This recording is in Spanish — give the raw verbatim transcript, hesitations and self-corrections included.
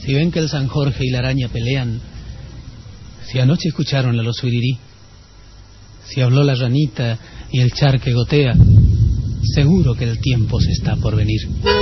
Si ven que el San Jorge y la araña pelean, si anoche escucharon la losurirí, si habló la ranita y el charque gotea, seguro que el tiempo se está por venir.